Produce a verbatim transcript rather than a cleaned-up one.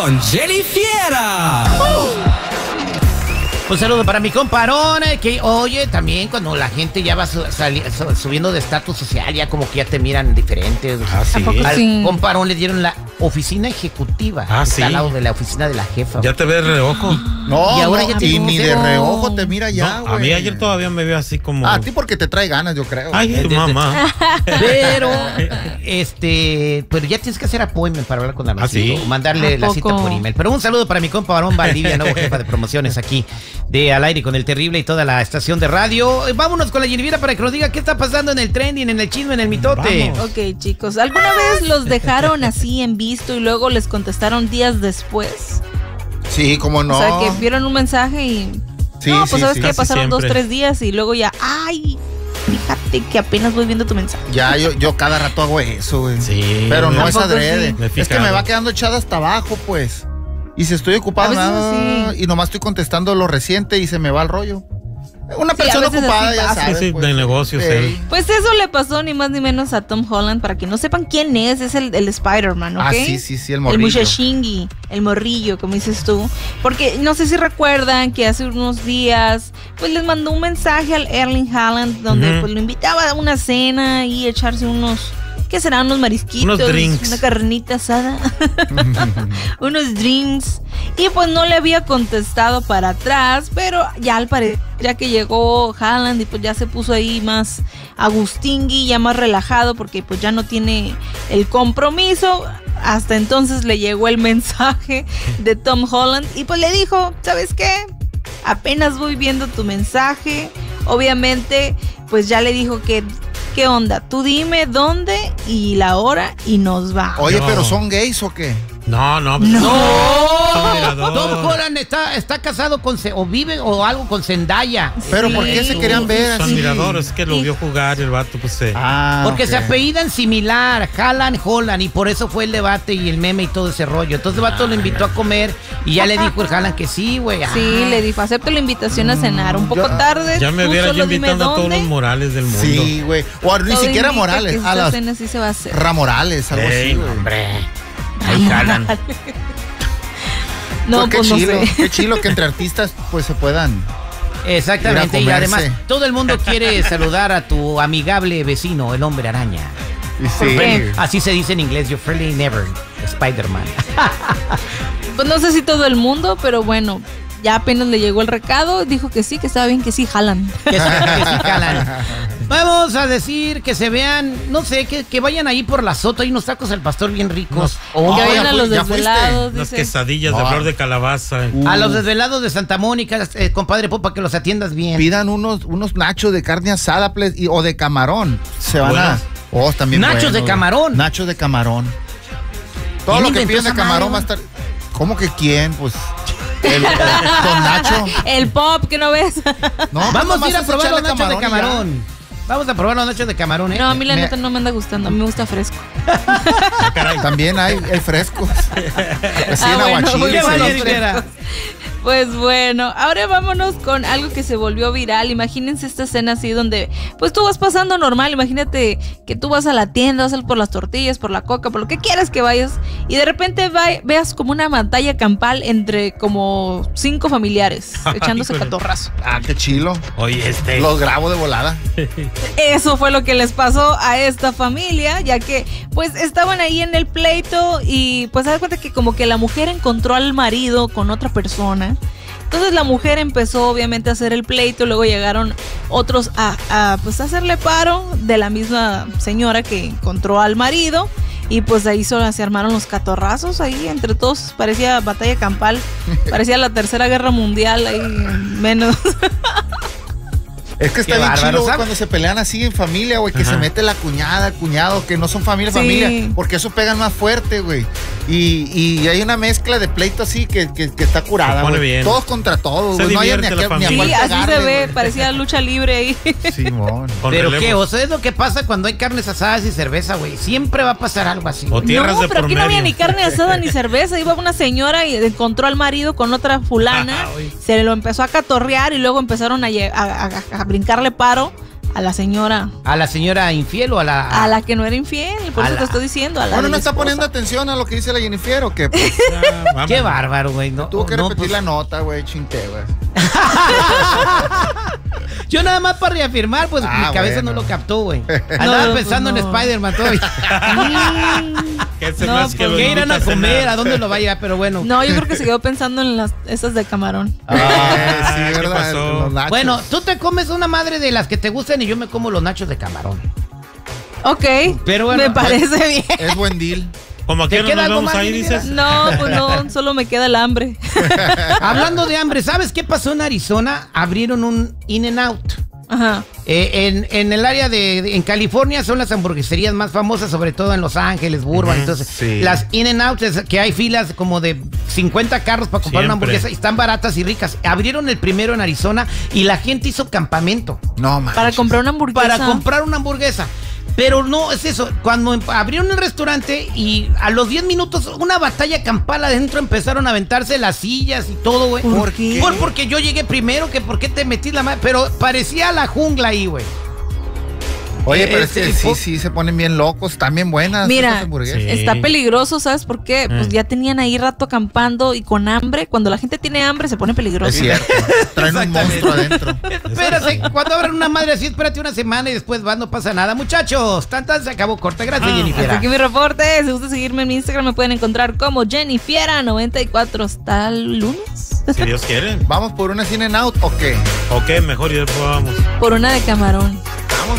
con Jenny Fiera. Uh. Un saludo para mi comparón, que oye, también cuando la gente ya va su, sali, su, subiendo de estatus social, ya como que ya te miran diferente. Ah, sí. Al sí. comparón le dieron la oficina ejecutiva. Ah, está sí. al lado de la oficina de la jefa. ¿Ya te ves de reojo? No, y ahora no, ya te y ni de reojo te mira ya, no, a mí ayer todavía me veo así como... Ah, a ti porque te trae ganas, yo creo. Ay, mamá. Pero, este, pero ya tienes que hacer appointment para hablar con la ¿Ah, sí? o mandarle la cita por email. Pero un saludo para mi compa Barón Valdivia, nuevo jefa de promociones aquí de Al Aire con el Terrible y toda la estación de radio. Vámonos con la Jennifer para que nos diga qué está pasando en el trending, en el chisme, en el mitote. Vamos. Ok, chicos, ¿alguna vez los dejaron así en visto y luego les contestaron días después? Sí, cómo no. O sea, que vieron un mensaje y... Sí, no, pues sí, sabes sí. que Casi pasaron siempre. dos, tres días y luego ya... ¡Ay! Fíjate que apenas voy viendo tu mensaje. Ya, yo, yo cada rato hago eso, güey. Sí. Pero no es Tampoco adrede. sí. Me he Es que fijado. me va quedando echada hasta abajo, pues. Y si estoy ocupado, A veces nada, sí. y nomás estoy contestando lo reciente y se me va el rollo. Una Sí, a persona veces ocupada, así ya pasa. sabes. Sí, sí, pues. de negocios, Ey. él. Pues eso le pasó ni más ni menos a Tom Holland. Para que no sepan quién es, es el, el Spider-Man, ¿ok? Ah, sí, sí, sí, el El morrillo. muchachingui, el morrillo, como dices tú. Porque no sé si recuerdan que hace unos días, pues les mandó un mensaje al Erling Haaland donde Ujú. pues lo invitaba a una cena y echarse unos, ¿qué serán? Unos marisquitos, Unos drinks. una carnita asada, unos drinks. Y pues no le había contestado para atrás, pero ya al parecer, ya que llegó Haaland y pues ya se puso ahí más agustingui, ya más relajado porque pues ya no tiene el compromiso. Hasta entonces le llegó el mensaje de Tom Holland y pues le dijo, ¿sabes qué? Apenas voy viendo tu mensaje. Obviamente, pues ya le dijo que, ¿qué onda? Tú dime dónde y la hora y nos va. Oye, No. pero ¿son gays o qué? No, no. No. Son mirador. Tom Holland está, está casado con, Se- o vive o algo con Zendaya. Pero Sí. ¿por qué se querían ver Son así? miradores, es que lo Sí. vio jugar y el vato, pues se... Ah, Porque ok. se apellidan similar, Haaland, Holland, y por eso fue el debate y el meme y todo ese rollo. Entonces el vato lo invitó a comer y ya le dijo el Haaland que sí, güey. Sí, Ah. le dijo, acepto la invitación a cenar. Un poco ya- tarde. Ya me tú hubiera yo solo dime invitando a todos dónde. los Morales del mundo. Sí, güey. O ni Todo siquiera indica Morales, que a esta las cena sí se va a hacer. Ramorales, algo Ey, así, güey. hombre. Ahí Haaland. No, qué pues no chilo, sé. qué chilo que entre artistas pues se puedan. Exactamente, Ir a y comerse. además todo el mundo quiere saludar a tu amigable vecino, el hombre araña. Y ¿Por qué? Así se dice en inglés, your friendly neighbor, Spider-Man. Pues no sé si todo el mundo, pero bueno, ya apenas le llegó el recado, dijo que sí, que estaba bien, que sí, jalan. Que sí, que sí jalan. Vamos a decir que se vean, no sé, que, que vayan ahí por la Soto, hay unos tacos al pastor bien ricos. Oh, que ya vayan a fui- los ya fuiste. desvelados, Las dice. quesadillas de No. flor de calabaza. Uh. A los desvelados de Santa Mónica, eh, compadre Popa, que los atiendas bien. Pidan unos, unos nachos de carne asada ple- y- o de camarón. Se van Buenos. a. Oh, también Nachos de camarón. Nachos de camarón. Todo ¿Quién lo que inventó piden de esa camarón va a madre, estar. ¿Cómo que quién? Pues. El, Don Nacho. El pop, que no ves. No, pues Vamos a nomás ir a es probar los echarle nachos de y ya. camarón. Vamos a probar los nachos de camarón, ¿eh? No, a mí la Me- neta no me anda gustando, a mí me gusta fresco. Ah, caray. También hay, hay frescos. Así Ah, en bueno, aguachile. muy ¿Qué bueno, vaya, sí. Rivera? Pues bueno, ahora vámonos con algo que se volvió viral. Imagínense esta escena así donde, pues tú vas pasando normal. Imagínate que tú vas a la tienda, vas a ir por las tortillas, por la coca, por lo que quieras que vayas. Y de repente va- veas como una batalla campal entre como cinco familiares echándose Híjole. catorrazo. Ah, qué chilo. Oye, este... Los grabo de volada. Eso fue lo que les pasó a esta familia, ya que pues estaban ahí en el pleito y pues se da cuenta que como que la mujer encontró al marido con otra persona. Entonces la mujer empezó obviamente a hacer el pleito, luego llegaron otros a, a pues a hacerle paro de la misma señora que encontró al marido. Y pues ahí solo se armaron los catorrazos ahí entre todos, parecía batalla campal, parecía la tercera guerra mundial ahí menos. Es que está Qué bien bárbaro, chido, güey, ¿sabes? cuando se pelean así en familia, güey, que Ajá. se mete la cuñada, el cuñado, que no son familia, Sí. familia, porque eso pegan más fuerte, güey. Y, y hay una mezcla de pleito así que, que, que está curada, Se pone güey. bien. Todos contra todos, Se güey. No hay ni divierte a, la qué- ni a familia. Sí, cuál así pegarle, se ve, güey. parecía lucha libre ahí. Simón. Con ¿Pero relevos. qué? O sea, es lo que pasa cuando hay carnes asadas y cerveza, güey. Siempre va a pasar algo así. O güey. tierras No, de pero por aquí no había medio. ni carne asada ni cerveza. Iba una señora y encontró al marido con otra fulana. Uy. Se lo empezó a catorrear y luego empezaron a, lle- a- a- a brincarle paro A la señora. ¿A la señora infiel o a la...? A la que no era infiel, por A eso la- te estoy diciendo. A la Bueno, de no la está esposa. poniendo atención a lo que dice la Jennifer o qué. Pues, Ya, vamos. Qué bárbaro, güey. No, tuvo que no, repetir pues, la nota, güey, chinte, güey. yo nada más para reafirmar, pues Ah, mi cabeza bueno. no lo captó, güey. Andaba No, pensando pues en no. Spider-Man todavía. ¿Qué se No, me hace que pues, lo ¿Qué invita irán a cenar? comer? ¿A dónde lo vaya? Pero bueno. No, yo creo que se quedó pensando en las esas de camarón. Eh, sí, ¿qué ¿verdad? pasó? Los nachos. Bueno, tú te comes una madre de las que te gustan y yo me como los nachos de camarón. Ok, Pero bueno, me parece bien. es buen deal. Como aquí ¿Te no queda nos algo vamos más, ahí, Jennifer? dices. No, pues no, solo me queda el hambre. Hablando de hambre, ¿sabes qué pasó en Arizona? Abrieron un In-N-Out. Ajá. Eh, en, en el área de, de- en California son las hamburgueserías más famosas, sobre todo en Los Ángeles, Burbank. Entonces, sí. las In-N-Out, es que hay filas como de cincuenta carros para comprar una Siempre. hamburguesa y están baratas y ricas. Abrieron el primero en Arizona y la gente hizo campamento No, man. Para comprar una hamburguesa. para comprar una hamburguesa. Pero no, es eso, cuando em- abrieron el restaurante y a los diez minutos una batalla campal adentro empezaron a aventarse las sillas y todo, güey. ¿Por qué? Por- porque yo llegué primero, que por qué te metí la mano, pero parecía la jungla ahí, güey. Oye, pero Eh, es que este, sí, po- sí, se ponen bien locos. Están bien buenas Mira, esas hamburguesas. Sí. Está peligroso, ¿sabes por qué? Pues Eh. ya tenían ahí rato acampando y con hambre. Cuando la gente tiene hambre se pone peligroso. Es cierto. Traen un monstruo adentro. Espérate, cuando abran una madre así, espérate una semana y después vas, no pasa nada. Muchachos, tan tan se acabó corta. Gracias, Ah, Jennifer. Hasta aquí mi reporte. Si gusta seguirme en mi Instagram me pueden encontrar como Jennifiera noventa y cuatro. ¿Hasta el lunes? Si Dios quiere. ¿Vamos por una In-N-Out o qué? Ok, mejor y después vamos. Por una de camarón.